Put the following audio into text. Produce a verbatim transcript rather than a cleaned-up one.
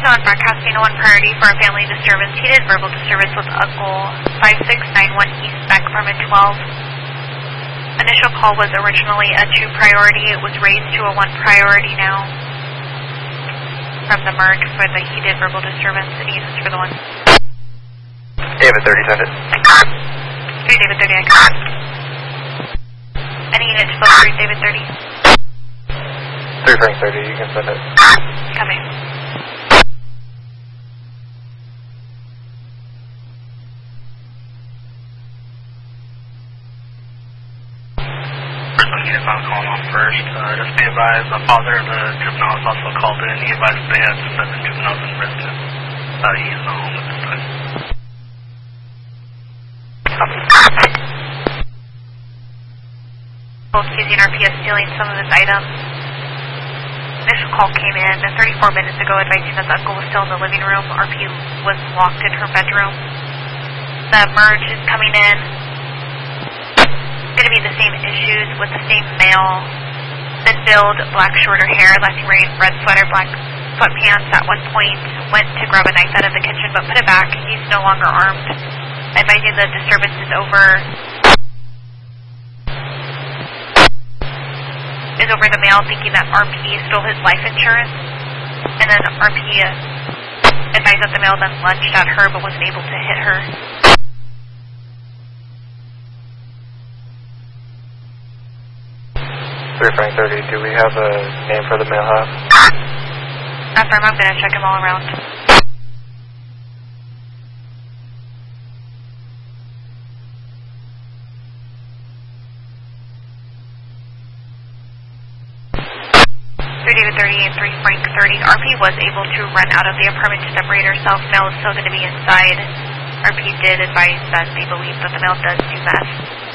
on broadcasting one priority for a family disturbance, heated verbal disturbance with Uncle five six nine one East Back Apartment twelve. Initial call was originally a two priority. It was raised to a one priority now from the merge for the heated verbal disturbance. It uses for the one. David thirty, send it. three David thirty, I got it. Any unit to both three David thirty? three Frank thirty, you can send it. Coming. If I'm calling off first, uh, just be advised the father of the juvenile is also called in. He advised they had seven juveniles in residence. Uh, he is not home at this time. Both using R P S stealing some of his items. Initial call came in thirty-four minutes ago advising that the uncle was still in the living room. R P was locked in her bedroom. The merge is coming in. Going to be the same issues with the same male, thin build, black shorter hair, left wearing red sweater, black sweatpants. At one point went to grab a knife out of the kitchen but put it back. He's no longer armed. Advising the disturbance is over. Is over the male, thinking that R P stole his life insurance, and then R P advised that the male then lunged at her but wasn't able to hit her. three Frank thirty, do we have a name for the male half? Affirm, I'm going to check him all around. three David thirty and three Frank thirty. R P was able to run out of the apartment to separate herself. Male is still going to be inside. R P did advise that they believe that the male does do meth.